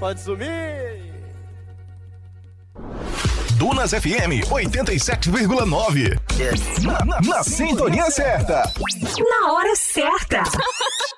pode sumir. Dunas FM 87,9. Na sintonia certa. Na hora certa.